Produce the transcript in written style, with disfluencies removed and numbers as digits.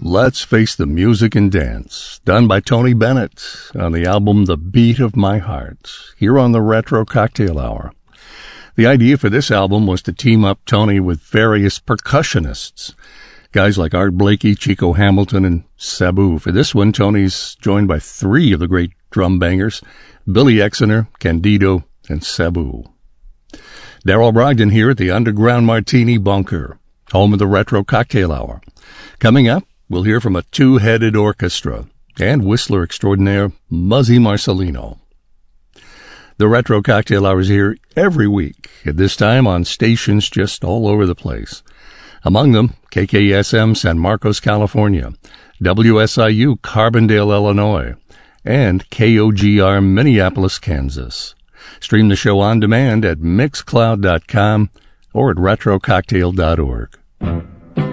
Let's Face the Music and Dance, done by Tony Bennett on the album The Beat of My Heart, here on the Retro Cocktail Hour. The idea for this album was to team up Tony with various percussionists, guys like Art Blakey, Chico Hamilton, and Sabu. For this one, Tony's joined by three of the great drum bangers, Billy Exner, Candido, and Sabu. Darrell Brogdon here at the Underground Martini Bunker, home of the Retro Cocktail Hour. Coming up, we'll hear from a two-headed orchestra and whistler extraordinaire Muzzy Marcelino. The Retro Cocktail Hour is here every week, at this time on stations just all over the place. Among them, KKSM San Marcos, California, WSIU Carbondale, Illinois, and KOGR Minneapolis, Kansas. Stream the show on demand at Mixcloud.com or at retrococktail.org.